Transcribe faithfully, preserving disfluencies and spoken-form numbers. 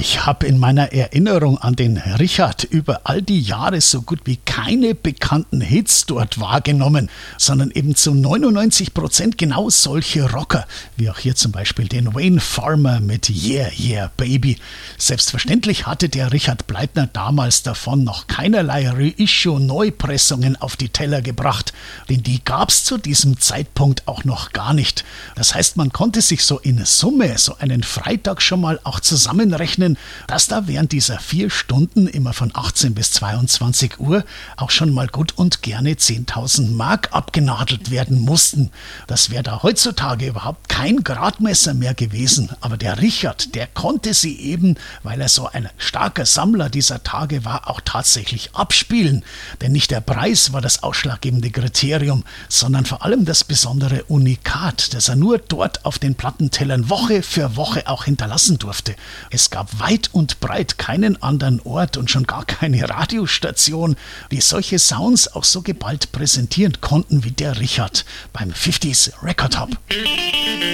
Ich habe in meiner Erinnerung an den Richard über all die Jahre so gut wie keine bekannten Hits dort wahrgenommen, sondern eben zu neunundneunzig Prozent genau solche Rocker, wie auch hier zum Beispiel den Wayne Farmer mit Yeah, Yeah, Baby. Selbstverständlich hatte der Richard Bleitner damals davon noch keinerlei Reissue-Neupressungen auf die Teller gebracht, denn die gab's zu diesem Zeitpunkt auch noch gar nicht. Das heißt, man konnte sich so in Summe so einen Freitag schon mal auch zusammenrechnen, dass da während dieser vier Stunden immer von achtzehn bis zweiundzwanzig Uhr auch schon mal gut und gerne zehntausend Mark abgenadelt werden mussten. Das wäre da heutzutage überhaupt kein Gradmesser mehr gewesen, aber der Richard, der konnte sie eben, weil er so ein starker Sammler dieser Tage war, auch tatsächlich abspielen. Denn nicht der Preis war das ausschlaggebende Kriterium, sondern vor allem das besondere Unikat, das er nur dort auf den Plattentellern Woche für Woche auch hinterlassen durfte. Es gab weit und breit keinen anderen Ort und schon gar keine Radiostation, die solche Sounds auch so geballt präsentieren konnten wie der Richard beim fünfziger Record Hub.